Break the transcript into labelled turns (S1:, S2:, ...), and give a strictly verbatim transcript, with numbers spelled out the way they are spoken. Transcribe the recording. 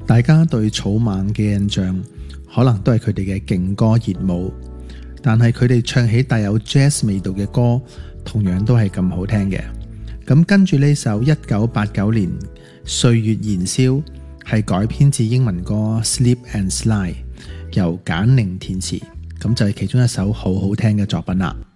S1: 大家對草蜢嘅印象可能都係佢哋嘅勁歌熱舞，但係佢哋唱起帶有 jazz 味道嘅歌，同樣都係咁好聽嘅。咁跟住呢首一九八九年《歲月燃燒》係改編自英文歌 Slip and Slide， 由簡寧填詞，咁就係其中一首好好聽嘅作品啦。